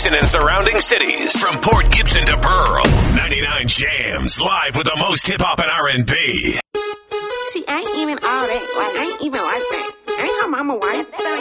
Gibson and surrounding cities. From Port Gibson to Pearl, 99 Jams, live with the most hip-hop and R&B. See, I ain't even all that. Like, I ain't even like that. I ain't her mama wife.